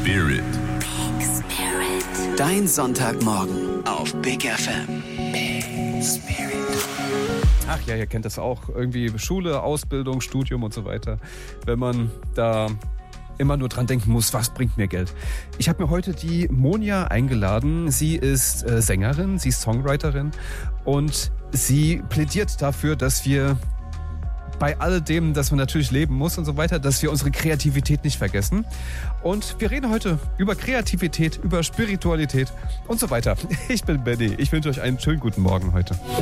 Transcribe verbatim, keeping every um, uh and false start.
Spirit. Big Spirit. Dein Sonntagmorgen auf Big F M. Big Spirit. Ach ja, ihr kennt das auch. Irgendwie Schule, Ausbildung, Studium und so weiter. Wenn man da immer nur dran denken muss, was bringt mir Geld. Ich habe mir heute die Monja eingeladen. Sie ist äh, Sängerin, sie ist Songwriterin und sie plädiert dafür, dass wir bei alledem, dass man natürlich leben muss und so weiter, dass wir unsere Kreativität nicht vergessen. Und wir reden heute über Kreativität, über Spiritualität und so weiter. Ich bin Benny. Ich wünsche euch einen schönen guten Morgen heute.